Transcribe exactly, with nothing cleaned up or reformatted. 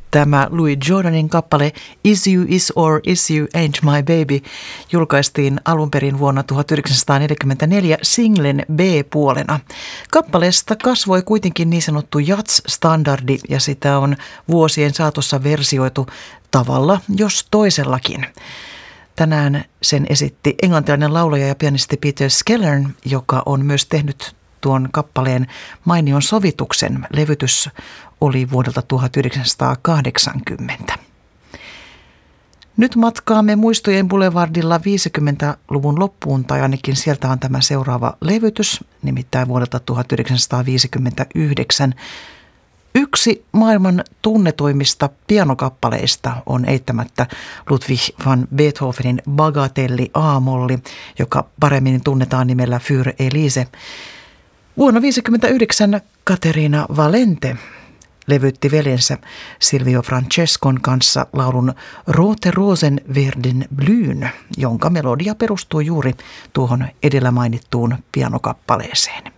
Tämä Louis Jordanin kappale Is You Is or Is You Ain't My Baby julkaistiin alun perin vuonna tuhatyhdeksänsataaneljäkymmentäneljä singlen B-puolena. Kappaleesta kasvoi kuitenkin niin sanottu jazz-standardi ja sitä on vuosien saatossa versioitu tavalla jos toisellakin. Tänään sen esitti englantilainen laulaja ja pianisti Peter Skellern, joka on myös tehnyt tuon kappaleen mainion sovituksen. Levytys oli vuodelta tuhatyhdeksänsataakahdeksankymmentä. Nyt matkaamme muistojen boulevardilla viisikymmentäluvun loppuun, tai ainakin sieltä on tämä seuraava levytys, nimittäin vuodelta tuhatyhdeksänsataaviisikymmentäyhdeksän. Yksi maailman tunnetuimmista pianokappaleista on eittämättä Ludwig van Beethovenin Bagatelli A-molli, joka paremmin tunnetaan nimellä Für Elise. Vuonna tuhatyhdeksänsataaviisikymmentäyhdeksän Caterina Valente levytti veljensä Silvio Francescon kanssa laulun Rote Rosenverden Blyn, jonka melodia perustuu juuri tuohon edellä mainittuun pianokappaleeseen.